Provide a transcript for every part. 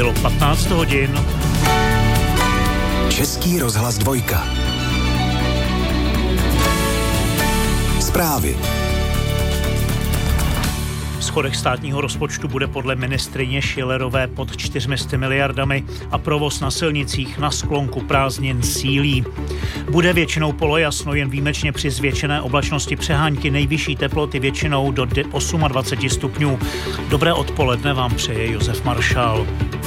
Bylo 15 hodin. Český rozhlas 2. Zprávy. Schodek státního rozpočtu bude podle ministryně Schillerové pod 400 miliardami a provoz na silnicích na sklonku prázdnin sílí. Bude většinou polojasno, jen výjimečně při zvětšené oblačnosti přehánky, nejvyšší teploty většinou do 28 stupňů. Dobré odpoledne vám přeje Josef Maršál.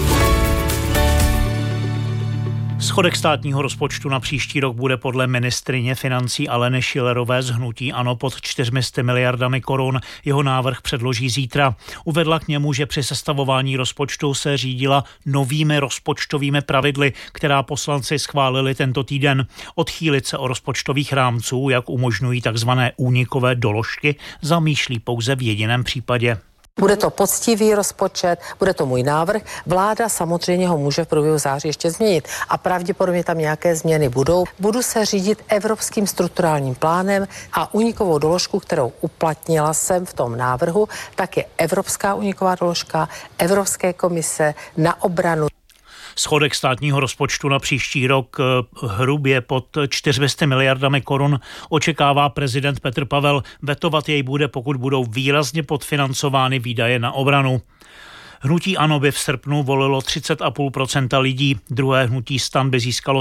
Schodek státního rozpočtu na příští rok bude podle ministryně financí Aleny Schillerové z hnutí ANO pod 400 miliardami korun. Jeho návrh předloží zítra. Uvedla k němu, že při sestavování rozpočtu se řídila novými rozpočtovými pravidly, která poslanci schválili tento týden. Odchýlit se od rozpočtových rámců, jak umožňují takzvané únikové doložky, zamýšlí pouze v jediném případě. Bude to poctivý rozpočet, bude to můj návrh. Vláda samozřejmě ho může v průběhu září ještě změnit a pravděpodobně tam nějaké změny budou. Budu se řídit evropským strukturálním plánem a únikovou doložku, kterou uplatnila jsem v tom návrhu, tak je evropská úniková doložka Evropské komise na obranu. Schodek státního rozpočtu na příští rok hrubě pod 400 miliardami korun očekává prezident Petr Pavel. Vetovat jej bude, pokud budou výrazně podfinancovány výdaje na obranu. Hnutí ANO by v srpnu volilo 30,5% lidí, druhé hnutí STAN by získalo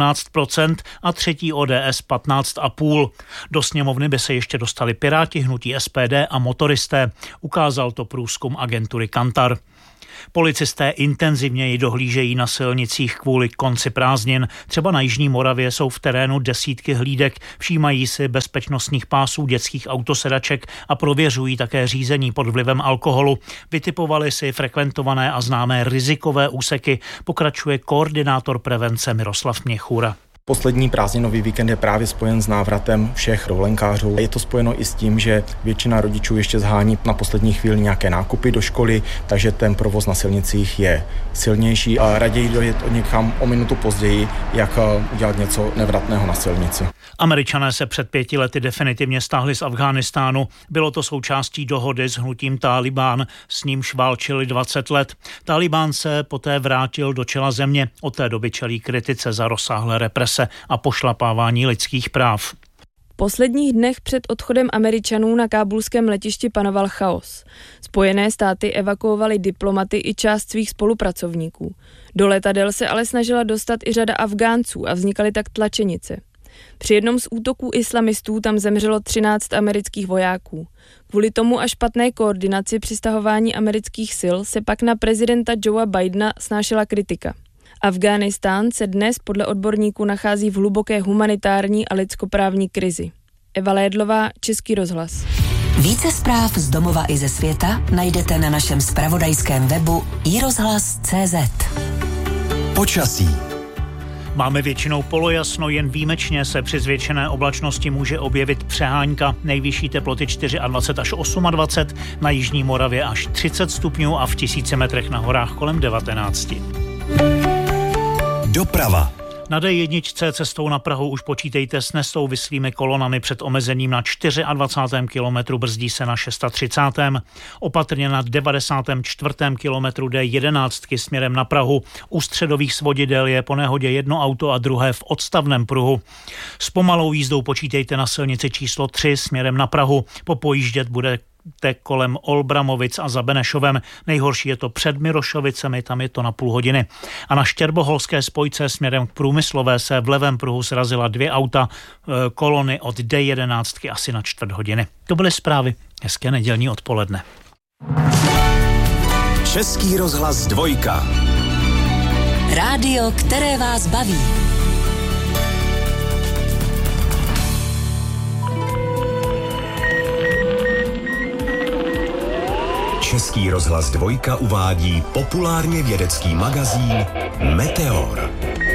17% a třetí ODS 15,5%. Do sněmovny by se ještě dostali Piráti, hnutí SPD a motoristé. Ukázal to průzkum agentury Kantar. Policisté intenzivněji dohlížejí na silnicích kvůli konci prázdnin. Třeba na Jižní Moravě jsou v terénu desítky hlídek, všímají si bezpečnostních pásů dětských autosedaček a prověřují také řízení pod vlivem alkoholu. Vytipovali si frekventované a známé rizikové úseky, pokračuje koordinátor prevence Miroslav Měchura. Poslední prázdninový víkend je právě spojen s návratem všech dovolenkářů. Je to spojeno i s tím, že většina rodičů ještě zhání na poslední chvíli nějaké nákupy do školy, takže ten provoz na silnicích je silnější a raději dojet někam o minutu později, jak udělat něco nevratného na silnici. Američané se před 5 lety definitivně stáhli z Afghánistánu. Bylo to součástí dohody s hnutím Tálibán, s nímž válčili 20 let. Tálibán se poté vrátil do čela země. Od té doby čelí kritice za rozsáhlé represe a pošlapávání lidských práv. V posledních dnech před odchodem Američanů na kábulském letišti panoval chaos. Spojené státy evakuovaly diplomaty i část svých spolupracovníků. Do letadel se ale snažila dostat i řada Afgánců a vznikaly tak tlačenice. Při jednom z útoků islamistů tam zemřelo 13 amerických vojáků. Kvůli tomu a špatné koordinaci při stahování amerických sil se pak na prezidenta Joea Bidena snášela kritika. Afghánistán se dnes podle odborníků nachází v hluboké humanitární a lidskoprávní krizi. Eva Lédlová, Český rozhlas. Více zpráv z domova i ze světa najdete na našem zpravodajském webu iRozhlas.cz. Počasí. Máme většinou polojasno, jen výjimečně se při zvětšené oblačnosti může objevit přehánka. Nejvyšší teploty 24 až 28, na Jižní Moravě až 30 stupňů a v 1000 metrech na horách kolem 19. Doprava. Na D1 cestou na Prahu už počítejte s nesouvislými kolonami před omezením na 24. kilometru, brzdí se na 630. Opatrně na 94. kilometru D11 směrem na Prahu. U středových svodidel je po nehodě jedno auto a druhé v odstavném pruhu. S pomalou jízdou počítejte na silnici číslo 3 směrem na Prahu. Popojíždět bude kolem Olbramovic a za Benešovem. Nejhorší je to před Mirošovicemi, tam je to na půl hodiny. A na štěrboholské spojce směrem k Průmyslové se v levém pruhu srazila 2 auta, kolony od D11 asi na čtvrt hodiny. To byly zprávy. Hezké nedělní odpoledne. Český rozhlas 2. Rádio, které vás baví. Český rozhlas 2 uvádí populárně vědecký magazín Meteor.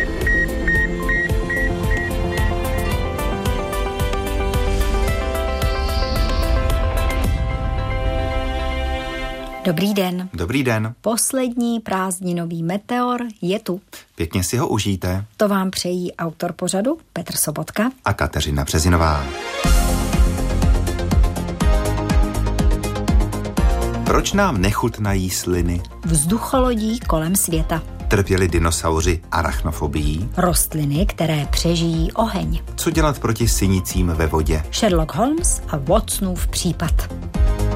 Dobrý den. Dobrý den. Poslední prázdninový Meteor je tu. Pěkně si ho užijte. To vám přejí autor pořadu Petr Sobotka a Kateřina Březinová. Proč nám nechutnají sliny? Vzducholodí kolem světa. Trpěli dinosauři arachnofobií? Rostliny, které přežijí oheň. Co dělat proti sinicím ve vodě? Sherlock Holmes a Watsonův případ.